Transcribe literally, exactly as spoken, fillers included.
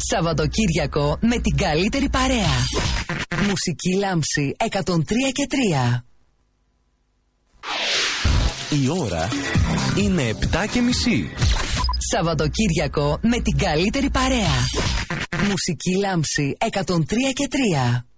Σαββατοκύριακο με την καλύτερη παρέα. Μουσική Λάμψη εκατόν τρία και τρία. Η ώρα είναι επτά και μισή. Σαββατοκύριακο με την καλύτερη παρέα. Μουσική Λάμψη εκατόν τρία και τρία.